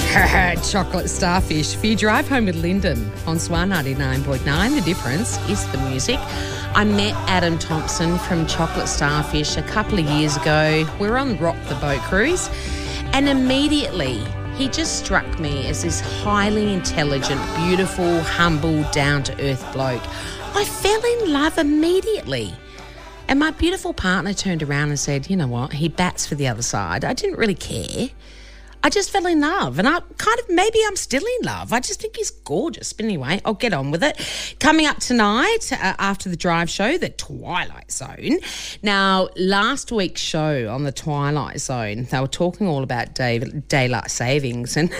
Chocolate Starfish. For your drive home with Lyndon on SWAR 99.9, the difference is the music. I met Adam Thompson from Chocolate Starfish a couple of years ago. We were on Rock the Boat Cruise, and immediately he just struck me as this highly intelligent, beautiful, humble, down-to-earth bloke. I fell in love immediately. And my beautiful partner turned around and said, you know what, he bats for the other side. I didn't really care. I just fell in love, and maybe I'm still in love. I just think he's gorgeous. But anyway, I'll get on with it. Coming up tonight, after the drive show, the Twilight Zone. Now, last week's show on the Twilight Zone, they were talking all about daylight savings, and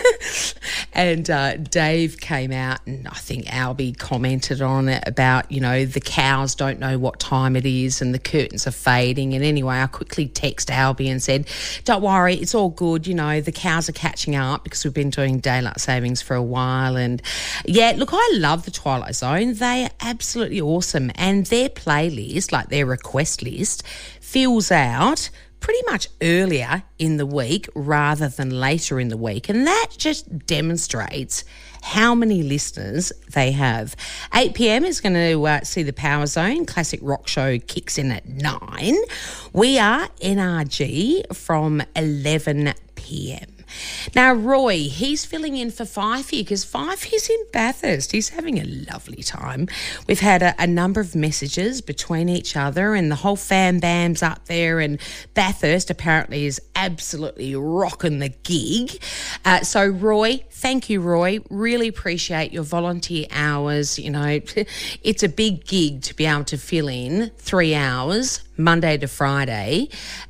and Dave came out, and I think Albie commented on it about, you know, the cows don't know what time it is and the curtains are fading. And anyway, I quickly texted Albie and said, don't worry, it's all good, you know, the cows are catching up because we've been doing daylight savings for a while. And yeah, look, I love the Twilight Zone. They are absolutely awesome, and their playlist, like their request list, fills out pretty much earlier in the week rather than later in the week, and that just demonstrates how many listeners they have. 8 p.m. is going to see the Power Zone. Classic Rock Show kicks in at 9. We are NRG from 11 p.m. Now, Roy, he's filling in for Fifey because Fifey's in Bathurst. He's having a lovely time. We've had a number of messages between each other, and the whole fam bam's up there, and Bathurst apparently is absolutely rocking the gig. So, Roy, thank you, Roy. Really appreciate your volunteer hours. You know, it's a big gig to be able to fill in 3 hours Monday to Friday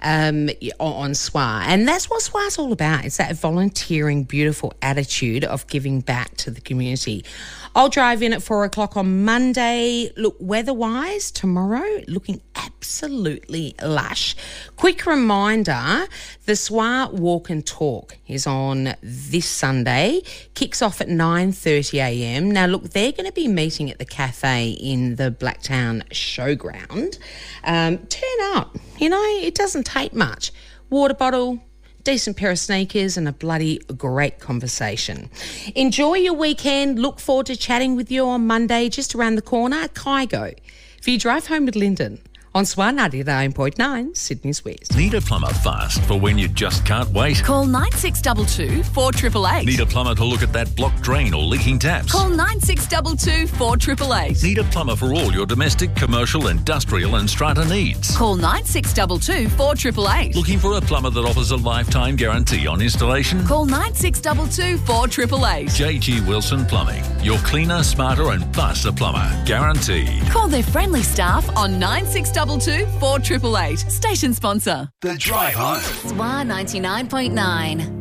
on SWAR. And that's what SWAR's all about. It's that volunteering, beautiful attitude of giving back to the community. I'll drive in at 4 o'clock on Monday. Look, weather-wise, tomorrow, looking absolutely lush. Quick reminder, the SWAR Walk and Talk is on this Sunday. Kicks off at 9:30am. Now, look, they're going to be meeting at the cafe in the Blacktown Showground. Turn up. You know, it doesn't take much. Water bottle, decent pair of sneakers, and a bloody great conversation. Enjoy your weekend. Look forward to chatting with you on Monday, just around the corner, Kygo. For your drive home with Lyndon on SWAR 99.9, Sydney's West. Need a plumber fast for when you just can't wait? Call 9622 4888. Need a plumber to look at that blocked drain or leaking taps? Call 9622 4888. Need a plumber for all your domestic, commercial, industrial and strata needs? Call 9622 4888. Looking for a plumber that offers a lifetime guarantee on installation? Call 9622 4888. JG Wilson Plumbing. Your cleaner, smarter and faster plumber. Guaranteed. Call their friendly staff on 9622 4888. Station sponsor. The Drive Home. SWAR 99.9.